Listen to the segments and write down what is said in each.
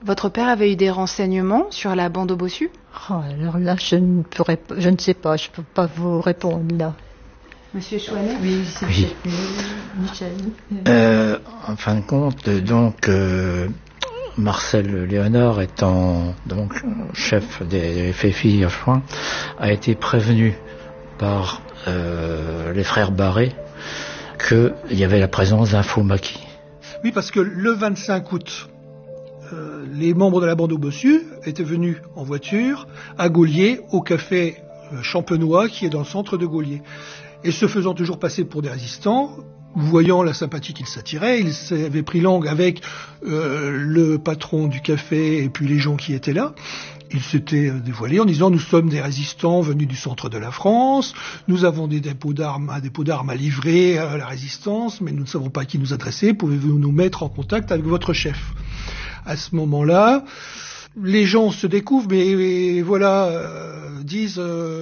Votre père avait eu des renseignements sur la bande aux bossus? Alors là, je ne sais pas, je ne peux pas vous répondre là. Monsieur Chouanet? Oui, c'est Oui. Michel. En fin de compte, donc, Marcel Léonard étant donc chef des FFI à Chouin, a été prévenu par les frères Barré qu'il y avait la présence d'un faux maquis. Oui, parce que le 25 août, les membres de la bande aux bossus étaient venus en voiture à Gaulier, au café Champenois, qui est dans le centre de Gaulier. Et se faisant toujours passer pour des résistants, voyant la sympathie qu'ils s'attiraient, ils s'avaient pris langue avec le patron du café et puis les gens qui étaient là. Ils s'étaient dévoilés en disant: nous sommes des résistants venus du centre de la France, nous avons des dépôts d'armes à livrer à la résistance, mais nous ne savons pas à qui nous adresser, pouvez-vous nous mettre en contact avec votre chef? À ce moment-là, les gens se découvrent, mais disent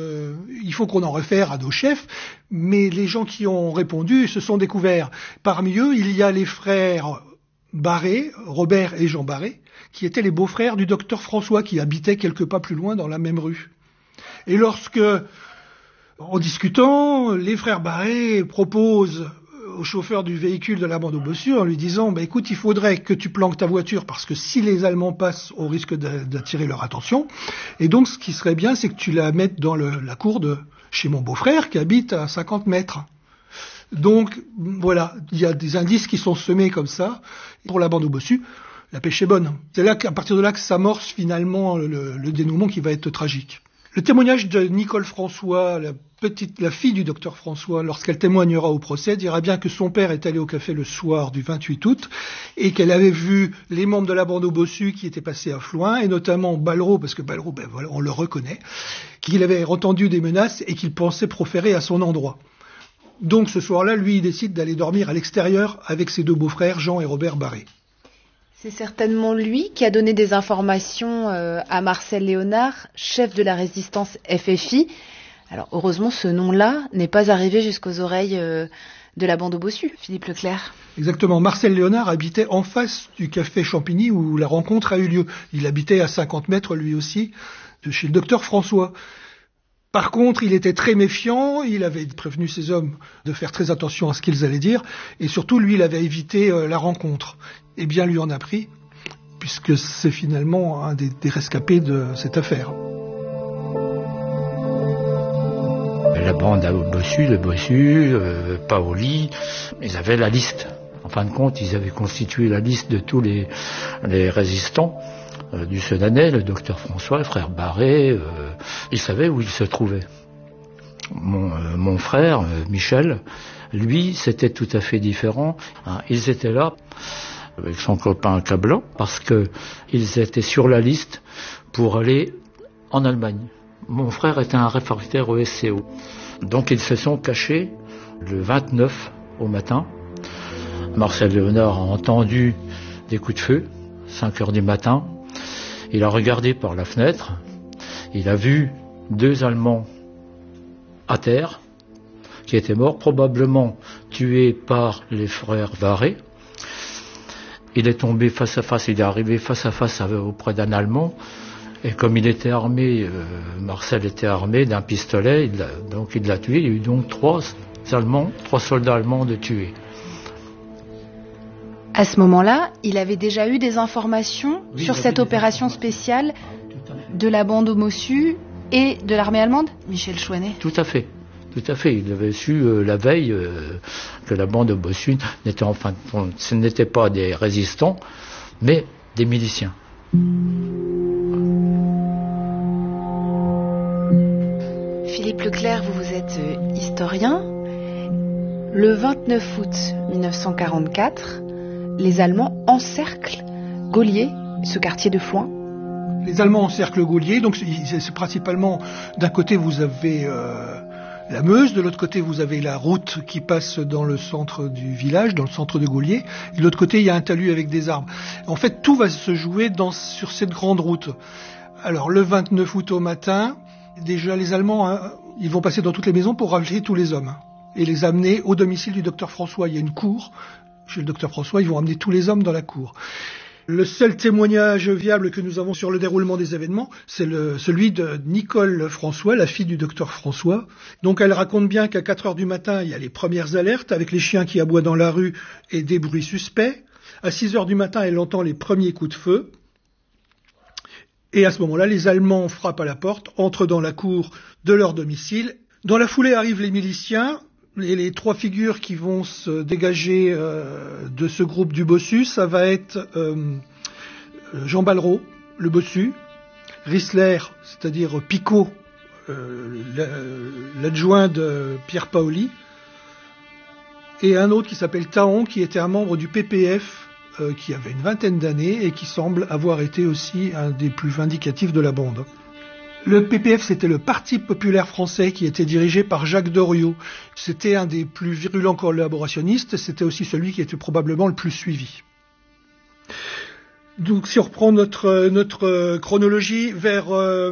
il faut qu'on en réfère à nos chefs, mais les gens qui ont répondu se sont découverts. Parmi eux, il y a les frères Barré, Robert et Jean Barré, qui étaient les beaux-frères du docteur François, qui habitait quelques pas plus loin dans la même rue. Et lorsque, en discutant, les frères Barré proposent au chauffeur du véhicule de la bande aux bossus en lui disant: écoute, il faudrait que tu planques ta voiture parce que si les Allemands passent, on risque d'attirer leur attention. Et donc, ce qui serait bien, c'est que tu la mettes dans la cour de chez mon beau-frère qui habite à 50 mètres. Donc, voilà, il y a des indices qui sont semés comme ça. Pour la bande aux bossus, la pêche est bonne. C'est là qu'à partir de là que s'amorce finalement le dénouement qui va être tragique. Le témoignage de Nicole François, la fille du docteur François, lorsqu'elle témoignera au procès, dira bien que son père est allé au café le soir du 28 août et qu'elle avait vu les membres de la bande aux bossus qui étaient passés à Floing, et notamment Ballereau, parce que Ballereau, on le reconnaît, qu'il avait entendu des menaces et qu'il pensait proférer à son endroit. Donc ce soir-là, lui, il décide d'aller dormir à l'extérieur avec ses deux beaux-frères, Jean et Robert Barré. C'est certainement lui qui a donné des informations à Marcel Léonard, chef de la résistance FFI. Alors heureusement, ce nom-là n'est pas arrivé jusqu'aux oreilles de la bande aux bossus, Philippe Leclerc. Exactement. Marcel Léonard habitait en face du café Champigny où la rencontre a eu lieu. Il habitait à 50 mètres, lui aussi, de chez le docteur François. Par contre, il était très méfiant, il avait prévenu ses hommes de faire très attention à ce qu'ils allaient dire, et surtout, lui, il avait évité la rencontre. Et bien, lui en a pris, puisque c'est finalement un des rescapés de cette affaire. La bande à Bossu, le Bossu, Paoli, ils avaient la liste. En fin de compte, ils avaient constitué la liste de tous les résistants du Sedanais, le docteur François, le frère Barré, ils savaient où ils se trouvaient. Mon frère, Michel, lui, c'était tout à fait différent. Ils étaient là avec son copain Cablan parce qu'ils étaient sur la liste pour aller en Allemagne. Mon frère était un réfractaire au SCO. Donc ils se sont cachés le 29 au matin. Marcel Léonard a entendu des coups de feu, 5 heures du matin. Il a regardé par la fenêtre. Il a vu 2 Allemands à terre qui étaient morts, probablement tués par les frères Barré. Il est tombé face à face, il est arrivé face à face auprès d'un Allemand. Et comme il était armé, Marcel était armé d'un pistolet, donc il l'a tué. Il y a eu donc 3 soldats allemands de tués. À ce moment-là, il avait déjà eu des informations sur cette opération spéciale de la bande aux bossus et de l'armée allemande, Michel Chouanet? Tout à fait. Il avait su la veille que la bande aux bossus ce n'était pas des résistants, mais des miliciens. Philippe Leclerc, vous êtes historien. Le 29 août 1944, les Allemands encerclent Gaulier, ce quartier de Floing. Les Allemands encerclent Gaulier, donc c'est principalement, d'un côté vous avez la Meuse, de l'autre côté vous avez la route qui passe dans le centre du village, dans le centre de Gaulier, et de l'autre côté il y a un talus avec des arbres. En fait, tout va se jouer sur cette grande route. Alors le 29 août au matin, déjà les Allemands, ils vont passer dans toutes les maisons pour ramener tous les hommes et les amener au domicile du docteur François. Il y a une cour chez le docteur François, ils vont amener tous les hommes dans la cour. Le seul témoignage viable que nous avons sur le déroulement des événements, c'est celui de Nicole François, la fille du docteur François. Donc elle raconte bien qu'à 4 heures du matin, il y a les premières alertes avec les chiens qui aboient dans la rue et des bruits suspects. À 6 heures du matin, elle entend les premiers coups de feu. Et à ce moment-là, les Allemands frappent à la porte, entrent dans la cour de leur domicile. Dans la foulée arrivent les miliciens. Et les 3 figures qui vont se dégager de ce groupe du bossu, ça va être Jean Ballereau, le bossu, Rissler, c'est-à-dire Picot, l'adjoint de Pierre Paoli, et un autre qui s'appelle Taon, qui était un membre du PPF, qui avait une 20aine d'années et qui semble avoir été aussi un des plus vindicatifs de la bande. Le PPF, c'était le Parti populaire français qui était dirigé par Jacques Doriot. C'était un des plus virulents collaborationnistes, c'était aussi celui qui était probablement le plus suivi. Donc si on reprend notre chronologie, vers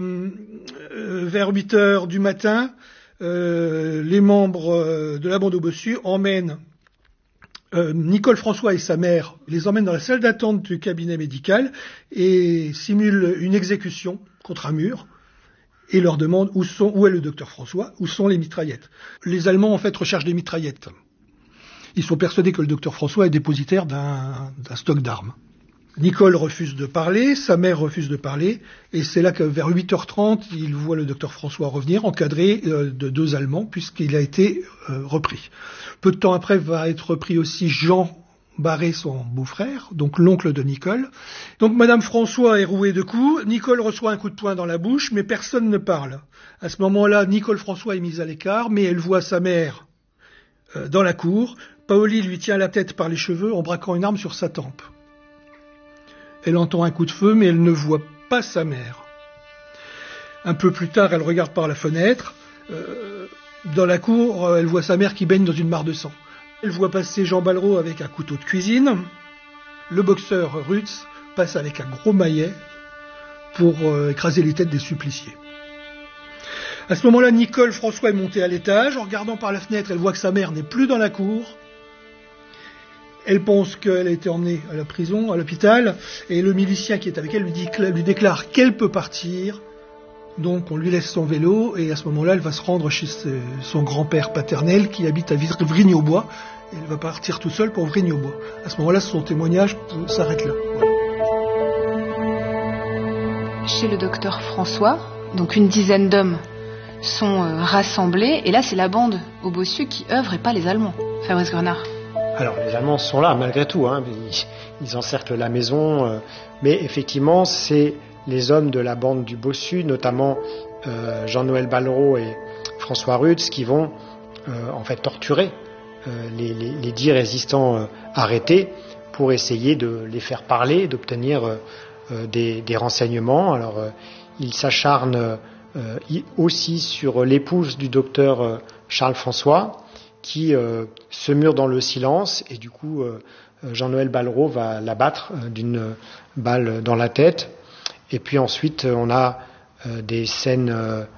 8 heures du matin, les membres de la bande au bossu emmènent Nicole François et sa mère, les emmènent dans la salle d'attente du cabinet médical et simulent une exécution contre un mur. Et leur demande où est le docteur François, où sont les mitraillettes. Les Allemands, en fait, recherchent des mitraillettes. Ils sont persuadés que le docteur François est dépositaire d'un stock d'armes. Nicole refuse de parler, sa mère refuse de parler, et c'est là que vers 8h30, il voit le docteur François revenir, encadré de 2 Allemands, puisqu'il a été repris. Peu de temps après va être repris aussi Jean Barré, son beau-frère, donc l'oncle de Nicole. Donc Madame François est rouée de coups, Nicole reçoit un coup de poing dans la bouche, mais personne ne parle. À ce moment-là, Nicole François est mise à l'écart, mais elle voit sa mère dans la cour. Paoli lui tient la tête par les cheveux en braquant une arme sur sa tempe. Elle entend un coup de feu, mais elle ne voit pas sa mère. Un peu plus tard, elle regarde par la fenêtre. Dans la cour, elle voit sa mère qui baigne dans une mare de sang. Elle voit passer Jean Ballereau avec un couteau de cuisine. Le boxeur Rutz passe avec un gros maillet pour écraser les têtes des suppliciés. À ce moment-là, Nicole François est montée à l'étage. En regardant par la fenêtre, elle voit que sa mère n'est plus dans la cour. Elle pense qu'elle a été emmenée à la prison, à l'hôpital. Et le milicien qui est avec elle lui déclare qu'elle peut partir. Donc on lui laisse son vélo et à ce moment-là, elle va se rendre chez son grand-père paternel qui habite à Vrigny-au-Bois. Et elle va partir tout seule pour Vrigny-au-Bois. À ce moment-là, son témoignage s'arrête là. Chez le docteur François, donc une dizaine d'hommes sont rassemblés. Et là, c'est la bande au bossu qui œuvre et pas les Allemands. Fabrice Grenard. Alors les Allemands sont là malgré tout. Ils encerclent la maison. Mais effectivement, c'est les hommes de la bande du bossu, notamment Jean-Noël Ballereau et François Rutz, qui vont en fait torturer les 10 résistants arrêtés pour essayer de les faire parler, d'obtenir des renseignements. Alors ils s'acharnent aussi sur l'épouse du docteur Charles François, qui se mure dans le silence, et du coup Jean-Noël Ballereau va l'abattre d'une balle dans la tête. Et puis ensuite, on a des scènes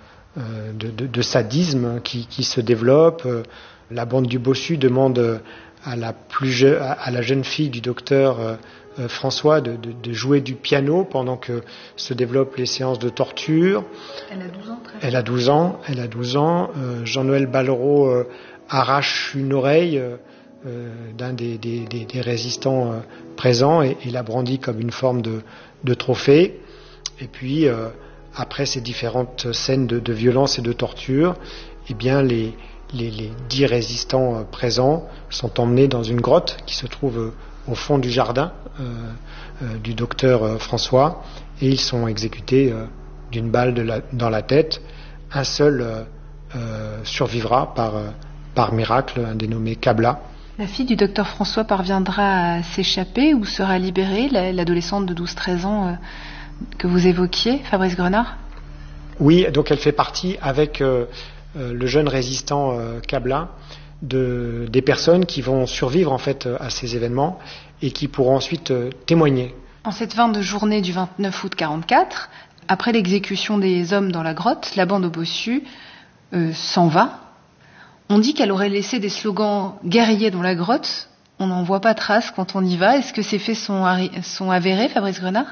de sadisme qui se développent. La bande du bossu demande à la jeune fille du docteur François de jouer du piano pendant que se développent les séances de torture. Elle a 12 ans. Elle a 12 ans. Jean-Noël Ballereau arrache une oreille d'un des résistants présents et la brandit comme une forme de trophée. Et puis, après ces différentes scènes de violence et de torture, eh bien, les 10 résistants présents sont emmenés dans une grotte qui se trouve au fond du jardin du docteur François, et ils sont exécutés d'une balle dans la tête. Un seul survivra par miracle, un dénommé Kabla. La fille du docteur François parviendra à s'échapper ou sera libérée, l'adolescente de 12-13 ans que vous évoquiez, Fabrice Grenard? Oui, donc elle fait partie avec le jeune résistant Kabla des personnes qui vont survivre en fait à ces événements et qui pourront ensuite témoigner. En cette fin de journée du 29 août 1944, après l'exécution des hommes dans la grotte, la bande au bossu s'en va. On dit qu'elle aurait laissé des slogans guerriers dans la grotte. on n'en voit pas trace quand on y va. Est-ce que ces faits sont avérés, Fabrice Grenard ?